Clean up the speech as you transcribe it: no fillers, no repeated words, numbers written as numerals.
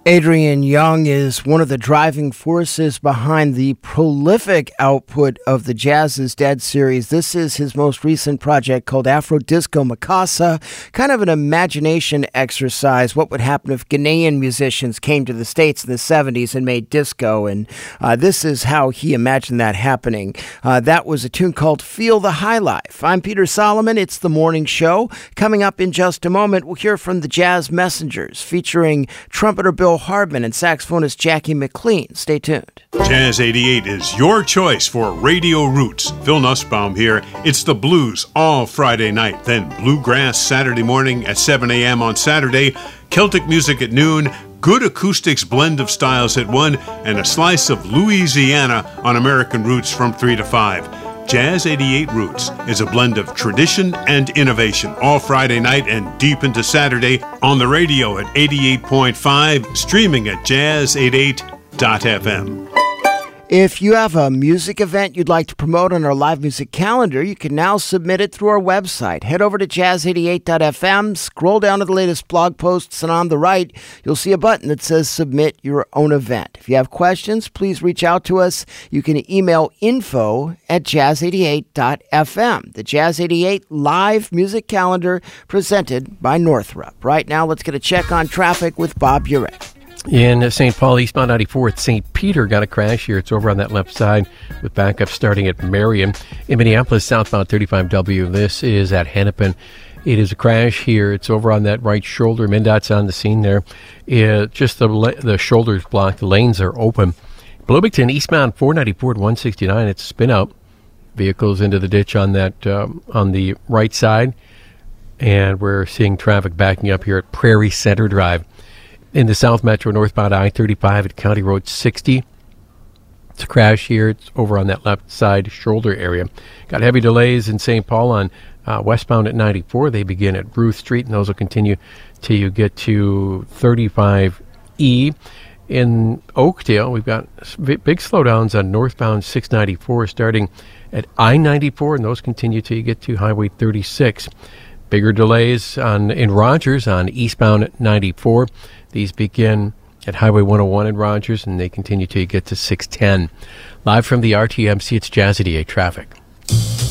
Adrian Younge is one of the driving forces behind the prolific output of the Jazz is Dead series. This is his most recent project called Afro Disco Mikasa, kind of an imagination exercise. What would happen if Ghanaian musicians came to the States in the 70s and made disco? And this is how he imagined that happening. That was a tune called Feel the High Life. I'm Peter Solomon. It's The Morning Show. Coming up in just a moment, we'll hear from the Jazz Messengers featuring trumpeter Bill Hardman and saxophonist Jackie McLean. Stay tuned. Jazz 88 is your choice for Radio Roots. Phil Nussbaum here. It's the blues all Friday night, then bluegrass Saturday morning at 7 a.m. on Saturday, Celtic music at noon, good acoustics blend of styles at 1, and a slice of Louisiana on American Roots from 3 to 5. Jazz 88 Roots is a blend of tradition and innovation all Friday night and deep into Saturday on the radio at 88.5, streaming at jazz88.fm. If you have a music event you'd like to promote on our live music calendar, you can now submit it through our website. Head over to jazz88.fm, scroll down to the latest blog posts, and on the right, you'll see a button that says Submit Your Own Event. If you have questions, please reach out to us. You can email info@jazz88.fm. The Jazz 88 live music calendar presented by Northrop. Right now, let's get a check on traffic with Bob Urek. In St. Paul, eastbound 94 at St. Peter, got a crash here. It's over on that left side with backup starting at Marion. In Minneapolis, southbound 35W, this is at Hennepin. It is a crash here. It's over on that right shoulder. MnDOT's on the scene there. Just the shoulder's blocked. The lanes are open. Bloomington, eastbound 494 at 169. It's a spin out. Vehicles into the ditch on that on the right side. And we're seeing traffic backing up here at Prairie Center Drive. In the South Metro, northbound I-35 at County Road 60. It's a crash here. It's over on that left side shoulder area. Got heavy delays in St. Paul on westbound at 94. They begin at Ruth Street, and those will continue till you get to 35E. In Oakdale, we've got big slowdowns on northbound 694 starting at I-94, and those continue till you get to Highway 36. Bigger delays in Rogers on eastbound 94. These begin at Highway 101 in Rogers, and they continue till you get to 610. Live from the RTMC, it's Jazz 88 traffic.